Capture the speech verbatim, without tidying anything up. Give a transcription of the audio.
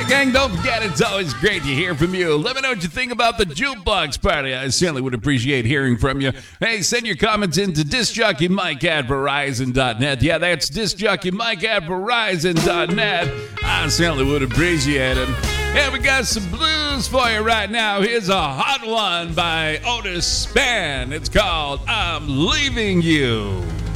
gang, don't forget, it's always great to hear from you. Let me know what you think about the Jukebox Party. I certainly would appreciate hearing from you. Hey, send your comments in to discjockeymike at verizon dot net. Yeah, that's discjockeymike at verizon dot net. I certainly would appreciate it. Hey, we got some blues for you right now. Here's a hot one by Otis Spann. It's called I'm Leaving You.